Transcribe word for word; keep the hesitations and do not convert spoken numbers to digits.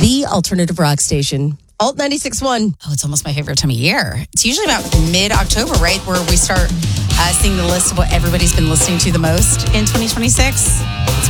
the alternative rock station. Alt ninety-six point one. Oh, it's almost my favorite time of year. It's usually about mid-October, right, where we start uh, seeing the list of what everybody's been listening to the most in twenty twenty-six. It's